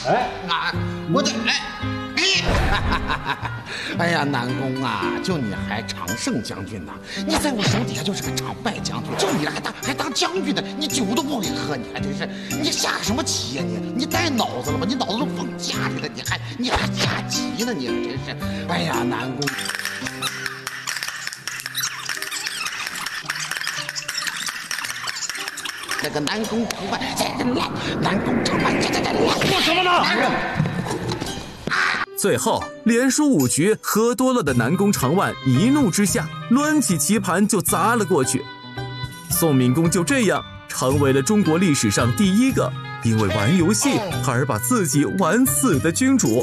我这哎呀，南宫啊，就你还常胜将军呢，你在我手底下就是个常败将军，就你还当将军呢，你酒都不会喝，你还真是，你下什么棋呀你带脑子了吗？你脑子都放家里了，你还下棋呢，你真是，哎呀，南宫。那个南宫长万，南宫长万， 做什么呢？ 最后连输5局，喝多了的南宫长万一怒之下，抡起棋盘就砸了过去。宋闵公就这样成为了中国历史上第一个因为玩游戏而把自己玩死的君主。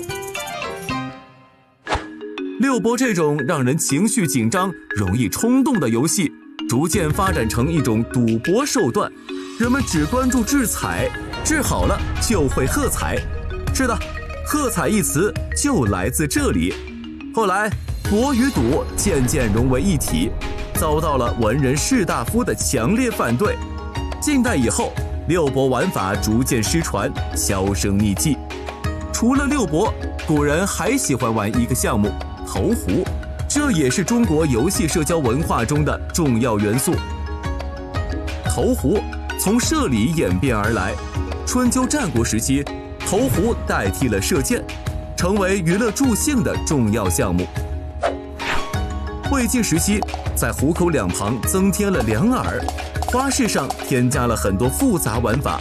六博这种让人情绪紧张、容易冲动的游戏，逐渐发展成一种赌博手段。人们只关注制彩，治好了就会喝彩。是的，喝彩一词就来自这里。后来博与赌渐渐融为一体，遭到了文人士大夫的强烈反对。近代以后，六博玩法逐渐失传，销声匿迹。除了六博，古人还喜欢玩一个项目投壶，这也是中国游戏社交文化中的重要元素。投壶从射礼演变而来，春秋战国时期，投壶代替了射箭，成为娱乐助兴的重要项目。魏晋时期，在壶口两旁增添了两耳，花式上添加了很多复杂玩法。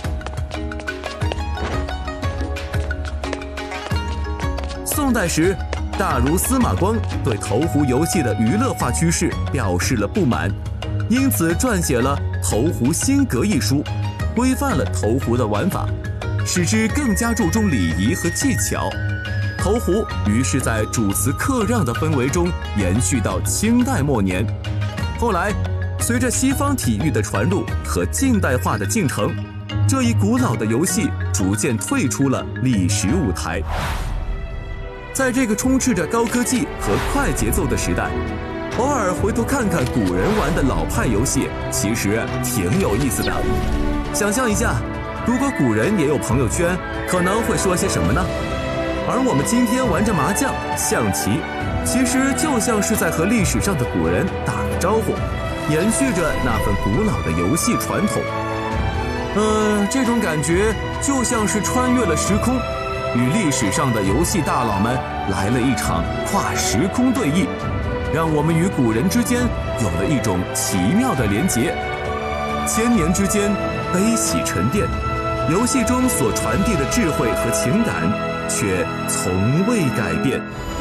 宋代时，大儒司马光对投壶游戏的娱乐化趋势表示了不满，因此撰写了《投壶新格》一书，规范了投壶的玩法，使之更加注重礼仪和技巧。投壶于是在主词克让的氛围中延续到清代末年。后来，随着西方体育的传入和近代化的进程，这一古老的游戏逐渐退出了历史舞台。在这个充斥着高科技和快节奏的时代，偶尔回头看看古人玩的老派游戏，其实挺有意思的。想象一下，如果古人也有朋友圈，可能会说些什么呢？而我们今天玩着麻将、象棋，其实就像是在和历史上的古人打个招呼，延续着那份古老的游戏传统。这种感觉就像是穿越了时空，与历史上的游戏大佬们来了一场跨时空对弈，让我们与古人之间有了一种奇妙的连结。千年之间，悲喜沉淀，游戏中所传递的智慧和情感却从未改变。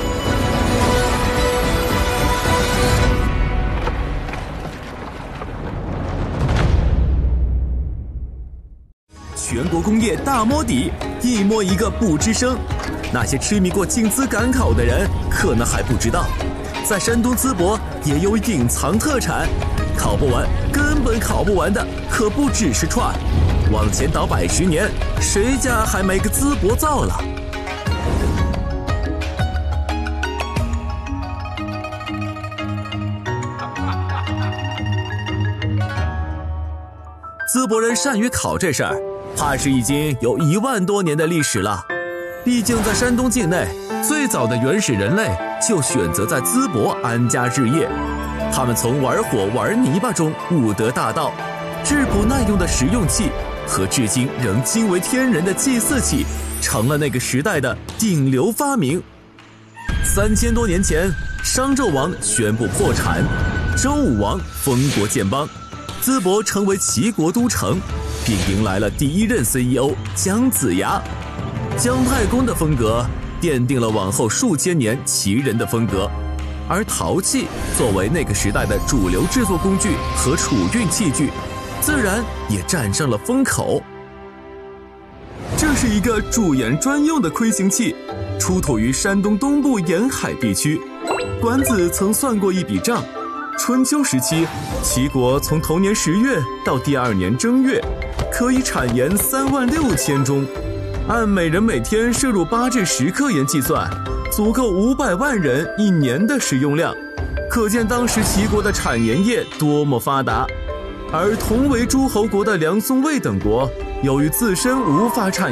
全国工业大摸底，一摸一个不吱声。那些痴迷过金滋赶考的人可能还不知道，在山东淄博也有隐藏特产，考不完，根本考不完的可不只是串，往前倒100、10年，谁家还没个淄博灶了？淄博人善于考这事儿，怕是已经有1万多年的历史了。毕竟在山东境内，最早的原始人类就选择在淄博安家置业。他们从玩火玩泥巴中悟得大道，质朴耐用的食用器和至今仍惊为天人的祭祀器，成了那个时代的顶流发明。3000多年前，商纣王宣布破产，周武王封国建邦，淄博成为齐国都城，并迎来了第一任 CEO 姜子牙。姜太公的风格奠定了往后数千年齐人的风格，而陶器作为那个时代的主流制作工具和储运器具，自然也占上了风口。这是一个驻颜专用的盔形器，出土于山东东部沿海地区。管子曾算过一笔账，春秋时期，齐国从头年10月到第2年正月，可以产盐36000钟，按每人每天摄入8至10克盐计算，足够500万人1年的食用量，可见当时齐国的产盐业多么发达。而同为诸侯国的梁、宋、魏等国，由于自身无法产